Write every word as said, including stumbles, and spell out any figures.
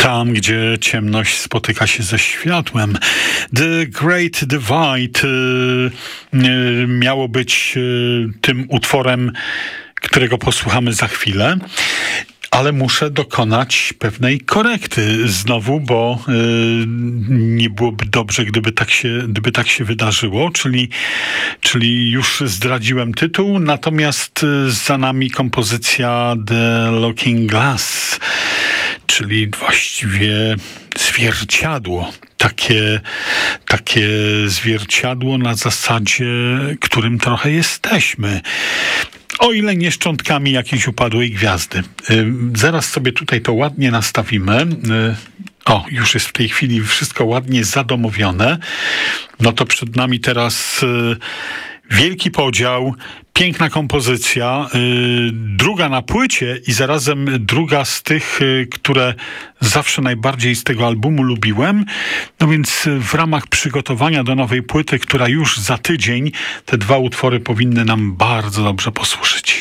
Tam, gdzie ciemność spotyka się ze światłem. The Great Divide y, y, miało być y, tym utworem, którego posłuchamy za chwilę. Ale muszę dokonać pewnej korekty znowu, bo y, nie byłoby dobrze, gdyby tak się, gdyby tak się wydarzyło, czyli, czyli już zdradziłem tytuł, natomiast za nami kompozycja The Looking Glass, czyli właściwie zwierciadło. Takie, takie zwierciadło na zasadzie, którym trochę jesteśmy. O ile nie szczątkami jakiejś upadłej gwiazdy. Yy, zaraz sobie tutaj to ładnie nastawimy. Yy, o, już jest w tej chwili wszystko ładnie zadomowione. No to przed nami teraz yy, wielki podział, piękna kompozycja, yy, druga na płycie i zarazem druga z tych, yy, które zawsze najbardziej z tego albumu lubiłem. No więc w ramach przygotowania do nowej płyty, która już za tydzień, te dwa utwory powinny nam bardzo dobrze posłużyć.